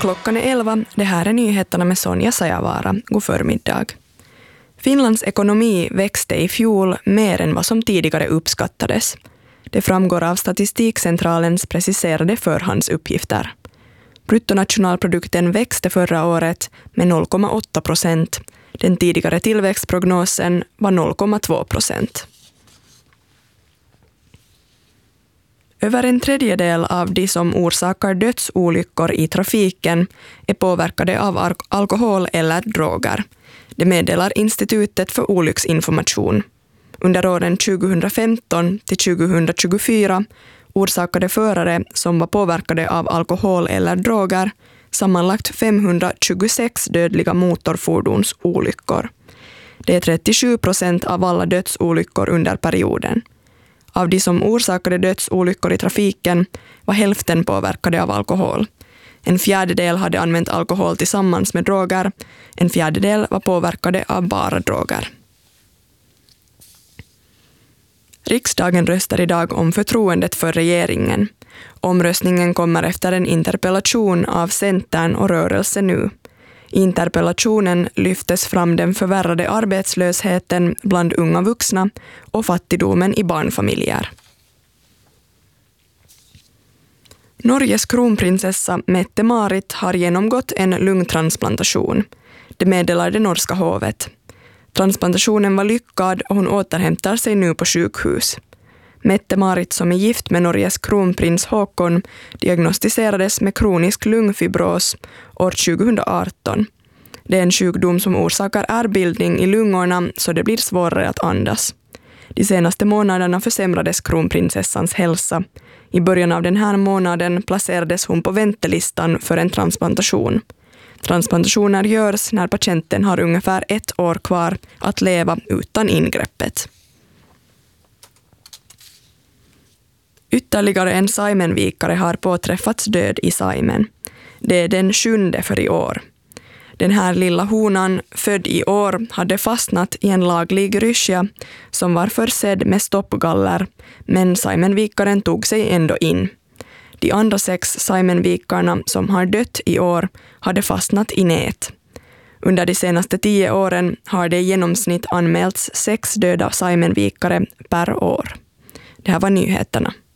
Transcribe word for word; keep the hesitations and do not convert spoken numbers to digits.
Klockan är elva. Det här är nyheterna med Sonja Sajavara. God förmiddag. Finlands ekonomi växte i fjol mer än vad som tidigare uppskattades. Det framgår av Statistikcentralens preciserade förhandsuppgifter. Bruttonationalprodukten växte förra året med noll komma åtta procent. Den tidigare tillväxtprognosen var noll komma två procent. Över en tredjedel av de som orsakar dödsolyckor i trafiken är påverkade av al- alkohol eller droger. Det meddelar Institutet för olycksinformation. Under åren tjugohundrafemton till tjugohundratjugofyra orsakade förare som var påverkade av alkohol eller droger sammanlagt femhundratjugosex dödliga motorfordonsolyckor. Det är trettiosju procent av alla dödsolyckor under perioden. Av de som orsakade dödsolyckor i trafiken var hälften påverkade av alkohol. En fjärdedel hade använt alkohol tillsammans med droger. En fjärdedel var påverkade av bara droger. Riksdagen röstar idag om förtroendet för regeringen. Omröstningen kommer efter en interpellation av Centern och Rörelse nu. I interpellationen lyftes fram den förvärrade arbetslösheten bland unga vuxna och fattigdomen i barnfamiljer. Norges kronprinsessa Mette-Marit har genomgått en lungtransplantation. Det meddelar det norska hovet. Transplantationen var lyckad och hon återhämtar sig nu på sjukhus. Mette-Marit, som är gift med Norges kronprins Håkon, diagnostiserades med kronisk lungfibros år tjugohundraarton. Det är en sjukdom som orsakar ärrbildning i lungorna så det blir svårare att andas. De senaste månaderna försämrades kronprinsessans hälsa. I början av den här månaden placerades hon på väntelistan för en transplantation. Transplantationer görs när patienten har ungefär ett år kvar att leva utan ingreppet. Ytterligare en Saimenvikare har påträffats död i Saimen. Det är den sjunde för i år. Den här lilla honan, född i år, hade fastnat i en laglig ryssja som var försedd med stoppgaller, men Saimenvikaren tog sig ändå in. De andra sex Saimenvikarna som har dött i år hade fastnat i nät. Under de senaste tio åren har det i genomsnitt anmälts sex döda Saimenvikare per år. Det här var nyheterna.